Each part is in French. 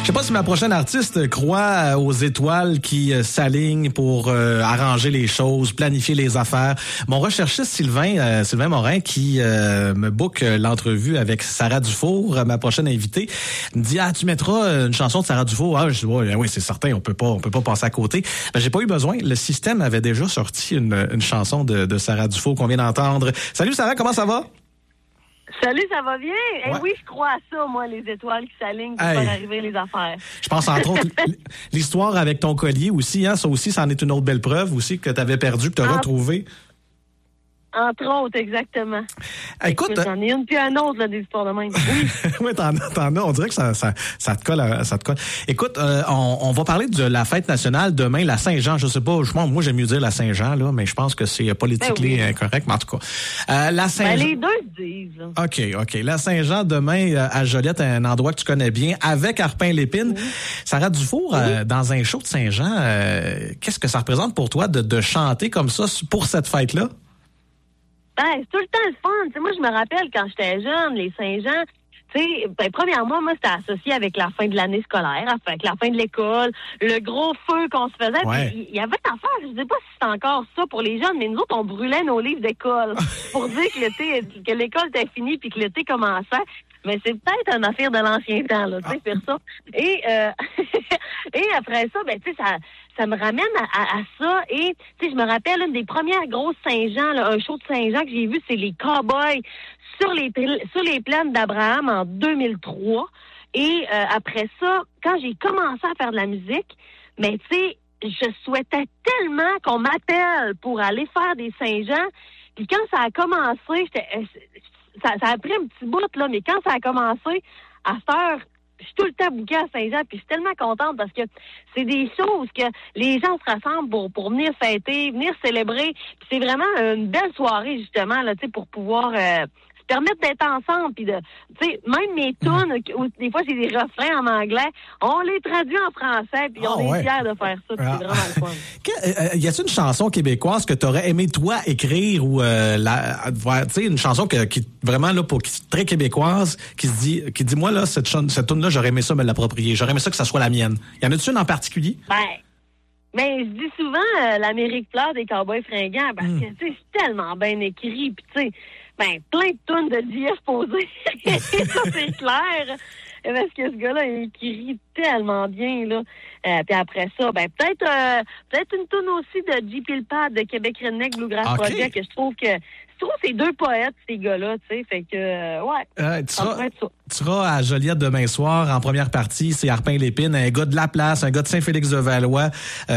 Je sais pas si ma prochaine artiste croit aux étoiles qui s'alignent pour arranger les choses, planifier les affaires. Mon recherchiste Sylvain Morin, qui me book l'entrevue avec Sarah Dufour, ma prochaine invitée, me dit « tu mettras une chanson de Sarah Dufour. » Je dis « oui, c'est certain, on peut pas passer à côté. » J'ai pas eu besoin. Le système avait déjà sorti une chanson de Sarah Dufour qu'on vient d'entendre. Salut Sarah, comment ça va? Salut, ça va bien? Ouais. Oui, je crois à ça, moi, les étoiles qui s'alignent pour faire arriver les affaires. Je pense entre autres l'histoire avec ton collier aussi, hein, ça aussi, c'en est une autre belle preuve aussi que tu avais perdu, que tu as retrouvé. Entre autres, exactement. Écoute, j'en ai une puis un autre, là, des histoires de même. Oui, oui, t'en as. On dirait que ça te colle. Écoute, on va parler de la fête nationale demain, la Saint-Jean. Je sais pas, moi j'aime mieux dire la Saint-Jean, là, mais je pense que c'est politiquement incorrect, mais en tout cas. La Saint-Jean. les deux se disent. Là. OK. La Saint-Jean demain à Joliette, un endroit que tu connais bien, avec Arpin-Lépine. Oui. Sarah Dufour, dans un show de Saint-Jean, qu'est-ce que ça représente pour toi de chanter comme ça pour cette fête-là? C'est tout le temps le fun. T'sais, moi, je me rappelle quand j'étais jeune, les Saint-Jean, premièrement, moi, c'était associé avec la fin de l'année scolaire, avec la fin de l'école, le gros feu qu'on se faisait. Ouais. Puis, il y avait une affaire, je sais pas si c'est encore ça pour les jeunes, mais nous autres, on brûlait nos livres d'école pour dire que l'école était finie puis que l'été commençait. Mais c'est peut-être une affaire de l'ancien temps, là, tu sais, faire ça. Et après ça, ça me ramène à ça. Et, tu sais, je me rappelle, une des premières grosses Saint-Jean, là, un show de Saint-Jean que j'ai vu, c'est les Cowboys sur les plaines d'Abraham en 2003. Et après ça, quand j'ai commencé à faire de la musique, mais tu sais, je souhaitais tellement qu'on m'appelle pour aller faire des Saint-Jean. Puis quand ça a commencé, ça a pris un petit bout, là, mais quand ça a commencé, à cette heure, je suis tout le temps bouquée à Saint-Jean, puis je suis tellement contente parce que c'est des choses que les gens se rassemblent pour venir fêter, venir célébrer. Puis c'est vraiment une belle soirée, justement, là, tu sais, pour pouvoir se permettre d'être ensemble. Puis tu sais, même mes tunes, des fois, c'est des refrains en anglais, on les traduit en français, puis on est fiers de faire ça, puis c'est vraiment le fun. Y a-t-il une chanson québécoise que t'aurais aimé, toi, écrire ou, tu sais, une chanson qui vraiment, là, qui est très québécoise, qui dit, moi, là, cette tune-là, j'aurais aimé ça me l'approprier. J'aurais aimé ça que ça soit la mienne. Y en a-tu une en particulier? Ben, je dis souvent l'Amérique pleure des Cowboys fringants parce que, tu sais, c'est tellement bien écrit, puis tu sais, plein de tunes de JF posées. Ça, c'est clair. Parce que ce gars-là, il écrit tellement bien, là. Puis après ça, peut-être une tune aussi de J. Pilpad de Québec Redneck Bluegrass Project, que je trouve c'est deux poètes, ces gars-là, tu sais. Fait que, tu seras à Joliette demain soir, en première partie, c'est Arpin-Lépine, un gars de la place, un gars de Saint-Félix-de-Valois,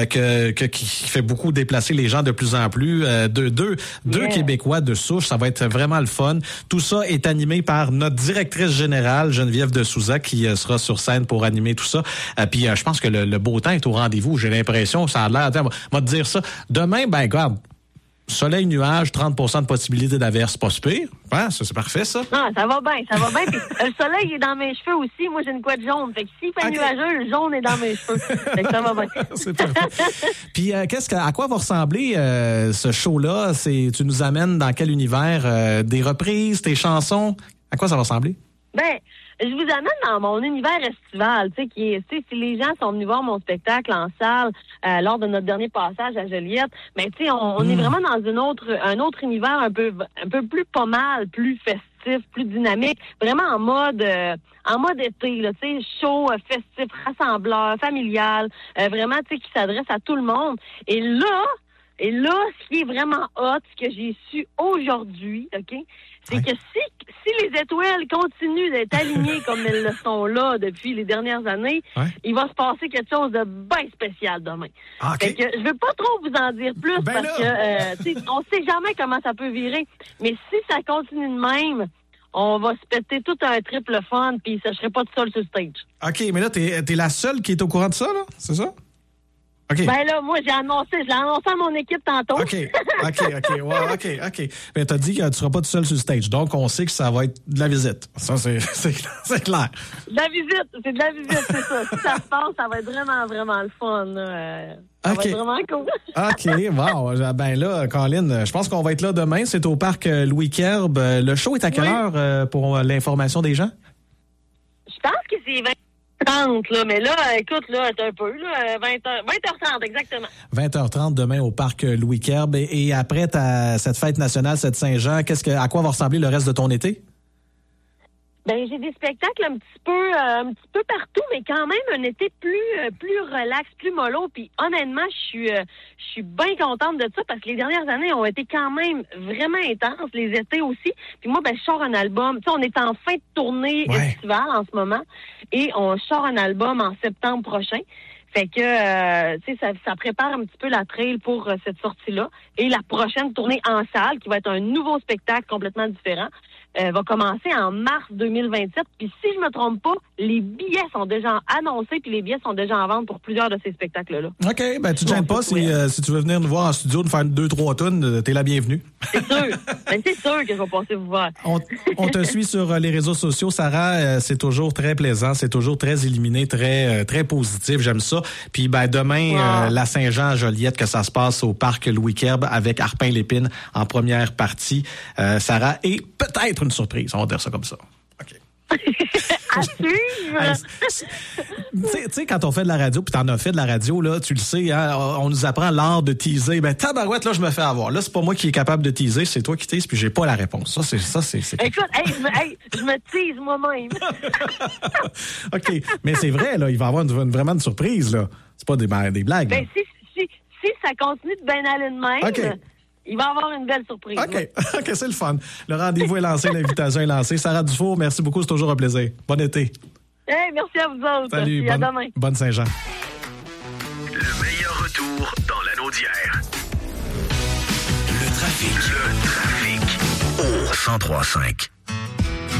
qui fait beaucoup déplacer les gens de plus en plus. Deux Québécois de souche, ça va être vraiment le fun. Tout ça est animé par notre directrice générale, Geneviève de Souza, qui sera sur scène pour animer tout ça. Puis je pense que le beau temps est au rendez-vous. J'ai l'impression, ça a l'air... Attends, on va te dire ça. Demain, regarde, soleil, nuage, 30% de possibilité d'averse, c'est pas super. Ça, c'est parfait, ça. Non, ça va bien. Puis, le soleil est dans mes cheveux aussi. Moi, j'ai une couette jaune. Fait que s'il fait nuageux, le jaune est dans mes cheveux. Fait que ça va bien. C'est parfait. Puis, à quoi va ressembler ce show-là? Tu nous amènes dans quel univers? Des reprises, tes chansons? À quoi ça va ressembler? Je vous amène dans mon univers estival, tu sais, si les gens sont venus voir mon spectacle en salle lors de notre dernier passage à Joliette, tu sais, on est vraiment dans un autre univers un peu plus pas mal, plus festif, plus dynamique, vraiment en mode été, là, tu sais, chaud, festif, rassembleur, familial, vraiment, tu sais, qui s'adresse à tout le monde. Et là, ce qui est vraiment hot, ce que j'ai su aujourd'hui, OK, c'est que si les étoiles continuent d'être alignées comme elles le sont là depuis les dernières années, il va se passer quelque chose de bien spécial demain. Fait que je veux pas trop vous en dire plus parce que on sait jamais comment ça peut virer. Mais si ça continue de même, on va se péter tout un triple fun puis ça serait pas tout seul sur le stage. OK, mais là, t'es la seule qui est au courant de ça, là? C'est ça? Okay. Moi, je l'ai annoncé à mon équipe tantôt. OK. Mais t'as dit que tu seras pas tout seul sur le stage. Donc, on sait que ça va être de la visite. Ça, c'est clair. C'est de la visite, c'est ça. Si ça se passe, ça va être vraiment, vraiment le fun. Ça va être vraiment cool. OK, wow. Là, Colin, je pense qu'on va être là demain. C'est au parc Louis Kerb. Le show est à quelle heure pour l'information des gens? Je pense que c'est 20h30 20h30, là. Mais là, écoute, là, t'as un peu, là, 20h30, exactement. 20h30 demain au parc Louis Kerb. Et après cette fête nationale, cette Saint-Jean, à quoi va ressembler le reste de ton été? Ben, j'ai des spectacles un petit peu partout, mais quand même un été plus relax, plus mollo. Puis honnêtement, je suis bien contente de ça parce que les dernières années ont été quand même vraiment intenses, les étés aussi. Puis moi, je sors un album. Tu sais, on est en fin de tournée estivale en ce moment et on sort un album en septembre prochain. Fait que, tu sais, ça prépare un petit peu la trail pour cette sortie-là. Et la prochaine tournée en salle, qui va être un nouveau spectacle complètement différent, va commencer en mars 2027. Puis si je me trompe pas, les billets sont déjà annoncés, puis les billets sont déjà en vente pour plusieurs de ces spectacles-là. OK, ben tu te gênes pas si tu veux venir nous voir en studio, nous faire 2-3 tonnes, t'es la bienvenue. C'est sûr. Ben, c'est sûr que je vais passer vous voir. On te suit sur les réseaux sociaux, Sarah. C'est toujours très plaisant, c'est toujours très illuminé, très positif. J'aime ça. Puis demain, la Saint-Jean à Joliette, que ça se passe au parc Louis Kerb avec Harpin-Lépine en première partie. Sarah, et peut-être une surprise, on va dire ça comme ça. OK. À suivre! Tu sais, quand on fait de la radio, puis t'en as fait de la radio, là, tu le sais, hein, on nous apprend l'art de teaser. Ben, tabarouette, là, je me fais avoir. Là, c'est pas moi qui est capable de teaser, c'est toi qui teases, puis j'ai pas la réponse. Ça, c'est... Écoute, je me tease moi-même. OK. Mais c'est vrai, là, il va y avoir vraiment une surprise, là. C'est pas des blagues. Ben, si ça continue de bien aller de même... OK. Il va y avoir une belle surprise. OK, OK, c'est le fun. Le rendez-vous est lancé, l'invitation est lancée. Sarah Dufour, merci beaucoup, c'est toujours un plaisir. Bon été. Hey, merci à vous autres. Salut, à demain. Bonne Saint-Jean. Le meilleur retour dans la Naudière. Le trafic au 103.5.